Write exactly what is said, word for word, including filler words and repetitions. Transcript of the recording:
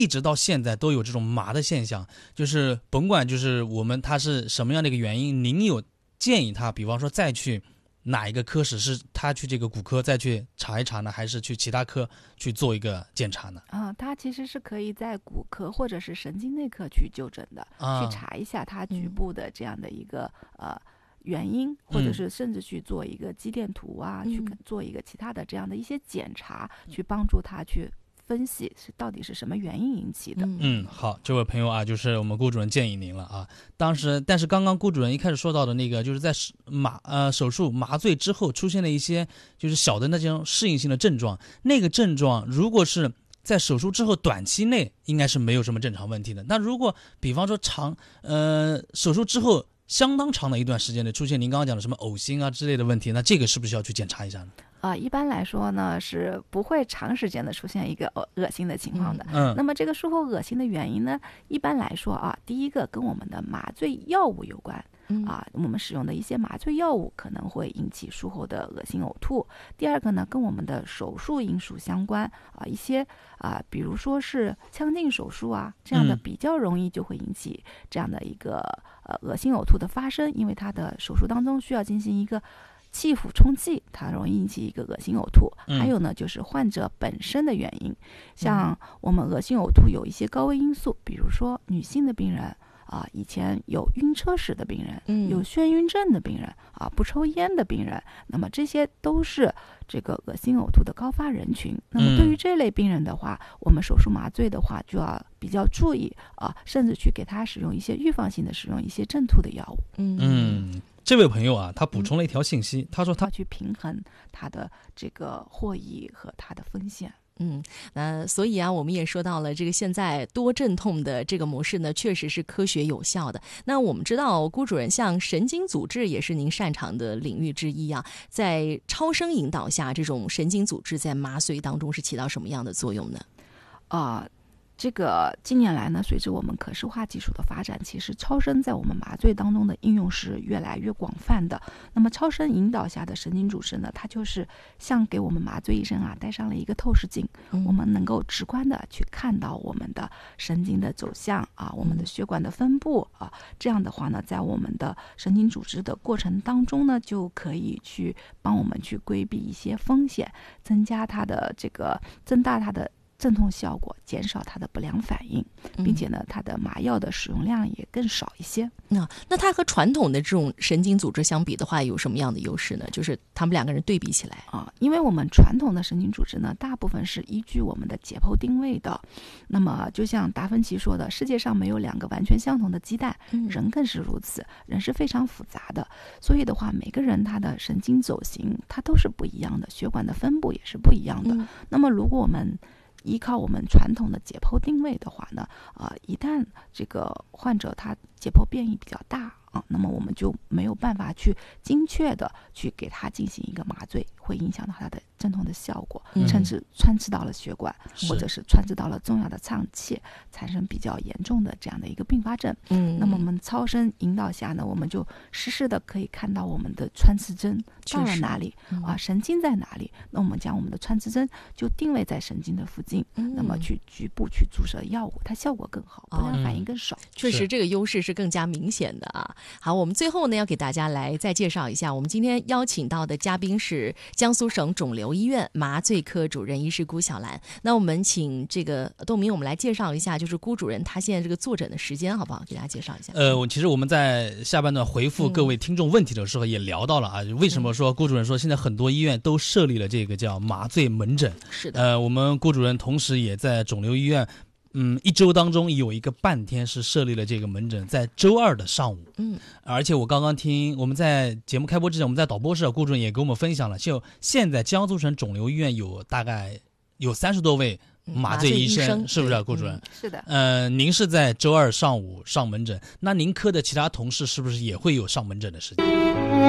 一直到现在都有这种麻的现象，就是甭管就是我们他是什么样的一个原因，您有建议他比方说再去哪一个科室，是他去这个骨科再去查一查呢，还是去其他科去做一个检查呢？ 啊，他其实是可以在骨科或者是神经内科去就诊的， 啊、 去查一下他局部的这样的一个、嗯、呃原因，或者是甚至去做一个肌电图啊、嗯，去做一个其他的这样的一些检查，嗯、去帮助他去分析是到底是什么原因引起的。 嗯，好，这位朋友啊，就是我们顾主任建议您了啊。当时，但是刚刚顾主任一开始说到的那个，就是在麻呃手术麻醉之后出现了一些就是小的那种适应性的症状，那个症状如果是在手术之后短期内应该是没有什么正常问题的。那如果比方说长呃手术之后相当长的一段时间内出现您刚刚讲的什么呕心啊之类的问题，那这个是不是要去检查一下呢？ 啊、呃，一般来说呢是不会长时间的出现一个恶心的情况的。 嗯， 那么这个术后恶心的原因呢，一般来说啊，第一个跟我们的麻醉药物有关。啊，我们使用的一些麻醉药物可能会引起术后的恶心呕吐。第二个呢，跟我们的手术因素相关啊，一些啊，比如说是腔镜手术啊，这样的比较容易就会引起这样的一个呃恶心呕吐的发生，因为它的手术当中需要进行一个气腹充气，它容易引起一个恶心呕吐。还有呢，就是患者本身的原因，像我们恶心呕吐有一些高危因素，比如说女性的病人。啊，以前有晕车史的病人，嗯，有眩晕症的病人，啊，不抽烟的病人，那么这些都是这个恶心呕吐的高发人群。那么对于这类病人的话，嗯、我们手术麻醉的话就要比较注意啊，甚至去给他使用一些预防性的使用一些镇吐的药物。 嗯嗯，这位朋友啊，他补充了一条信息，嗯、他说他要去平衡他的这个获益和他的风险。 嗯，那所以啊，我们也说到了这个现在多镇痛的这个模式呢，确实是科学有效的。那我们知道，顾主任像神经阻滞也是您擅长的领域之一啊，在超声引导下，这种神经阻滞在麻醉当中是起到什么样的作用呢？ 啊、呃。这个近年来呢，随着我们可视化技术的发展，其实超声在我们麻醉当中的应用是越来越广泛的。那么超声引导下的神经阻滞呢，它就是像给我们麻醉医生啊戴上了一个透视镜，嗯、我们能够直观的去看到我们的神经的走向啊，我们的血管的分布啊。这样的话呢，在我们的神经阻滞的过程当中呢，就可以去帮我们去规避一些风险，增加它的这个增大它的镇痛效果，减少它的不良反应，并且呢，它的麻药的使用量也更少一些。 那、嗯、那它和传统的这种神经阻滞相比的话，有什么样的优势呢？就是他们两个人对比起来啊，因为我们传统的神经阻滞呢，大部分是依据我们的解剖定位的。那么，就像达芬奇说的，世界上没有两个完全相同的鸡蛋，嗯、人更是如此。人是非常复杂的，所以的话，每个人他的神经走形它都是不一样的，血管的分布也是不一样的。嗯、那么，如果我们依靠我们传统的解剖定位的话呢，呃，一旦这个患者他解剖变异比较大啊，那么我们就没有办法去精确的去给他进行一个麻醉，会影响到他的镇痛的效果，嗯、甚至穿刺到了血管，或者是穿刺到了重要的脏器，产生比较严重的这样的一个并发症。嗯，那么我们超声引导下呢，我们就实时的可以看到我们的穿刺针到了哪里、嗯、啊，神经在哪里？那我们将我们的穿刺针就定位在神经的附近，嗯、那么去局部去注射药物，它效果更好，不良反应更少。 确、哦、实，这个优势是更加明显的啊。好，我们最后呢要给大家来再介绍一下，我们今天邀请到的嘉宾是江苏省肿瘤医院麻醉科主任医师辜晓兰。那我们请这个窦明，我们来介绍一下，就是辜主任他现在这个坐诊的时间，好不好？给大家介绍一下。 呃，我其实我们在下半段回复各位听众问题的时候也聊到了啊，嗯、为什么说辜主任说现在很多医院都设立了这个叫麻醉门诊？ 是的。 呃，我们辜主任同时也在肿瘤医院。嗯，一周当中有一个半天是设立了这个门诊，在周二的上午。嗯，而且我刚刚听我们在节目开播之前，我们在导播室，顾主任也给我们分享了，就现在江苏省肿瘤医院有大概有三十多位麻醉医生，嗯、是不是啊，顾主任？ 嗯、是的。 呃，您是在周二上午上门诊，那您科的其他同事是不是也会有上门诊的时间？